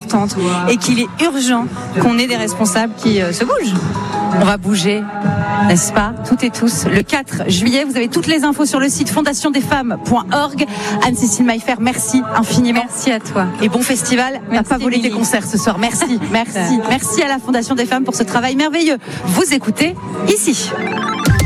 importante et qu'il est urgent qu'on ait des responsables qui se bougent. On va bouger, n'est-ce pas, toutes et tous. Le 4 juillet, vous avez toutes les infos sur le site fondationdesfemmes.org. Anne-Cécile Maillefer, merci infiniment. Merci à toi. Et bon festival. T'as pas volé tes concerts ce soir. Merci, merci. Merci à la Fondation des Femmes pour ce travail merveilleux. Vous écoutez ici.